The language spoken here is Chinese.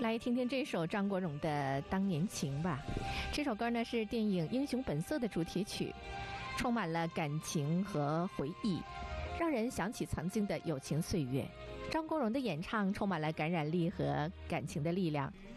来听听这首张国荣的《当年情》吧。这首歌呢是电影《英雄本色》的主题曲，充满了感情和回忆，让人想起曾经的友情岁月。张国荣的演唱充满了感染力和感情的力量，